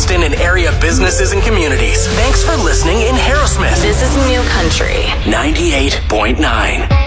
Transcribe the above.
Kingston and area businesses and communities. Thanks for listening in Harrowsmith. This is New Country 98.9.